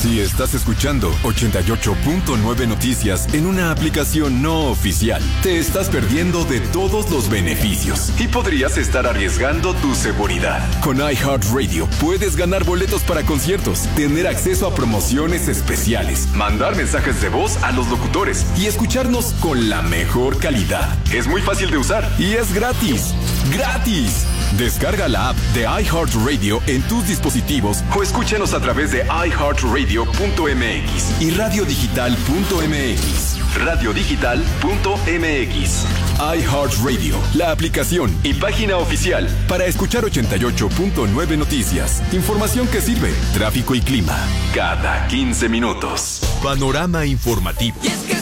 Si estás escuchando 88.9 Noticias en una aplicación no oficial, te estás perdiendo de todos los beneficios y podrías estar arriesgando tu seguridad. Con iHeartRadio puedes ganar boletos para conciertos, tener acceso a promociones especiales, mandar mensajes de voz a los locutores y escucharnos con la mejor calidad. Es muy fácil de usar y es gratis. ¡Gratis! Descarga la app de iHeartRadio en tus dispositivos o escúchanos a través de iHeartRadio.mx y radiodigital.mx. Radiodigital.mx. iHeartRadio, la aplicación y página oficial para escuchar 88.9 Noticias. Información que sirve, tráfico y clima, cada 15 minutos. Panorama informativo.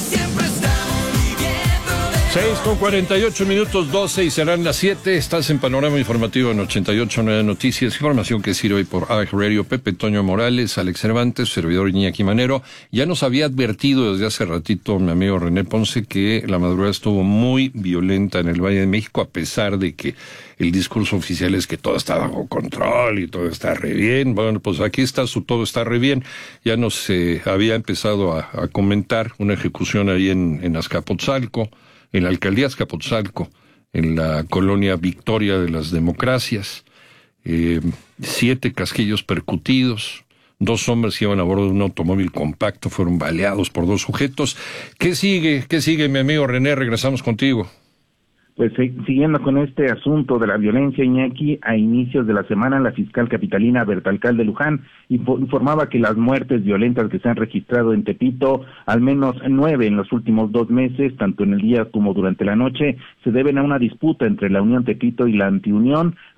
6:48, 12 y serán las 7. Estás en Panorama Informativo en 88.9 Noticias. Información que sirve hoy por iHeartRadio. Pepe Toño Morales, Alex Cervantes, servidor Iñaki Manero. Ya nos había advertido desde hace ratito mi amigo René Ponce que la madrugada estuvo muy violenta en el Valle de México, a pesar de que el discurso oficial es que todo está bajo control y todo está re bien. Bueno, pues aquí está, todo está re bien. Ya nos había empezado a comentar una ejecución ahí en Azcapotzalco, en la alcaldía Azcapotzalco, en la colonia Victoria de las Democracias. 7 casquillos percutidos, 2 hombres que iban a bordo de un automóvil compacto fueron baleados por 2 sujetos. ¿Qué sigue, mi amigo René? Regresamos contigo. Pues siguiendo con este asunto de la violencia, Iñaki, a inicios de la semana la fiscal capitalina Berta Alcalde Luján informaba que las muertes violentas que se han registrado en Tepito, al menos 9 en los últimos 2 meses, tanto en el día como durante la noche, se deben a una disputa entre la Unión Tepito y la Antiunión.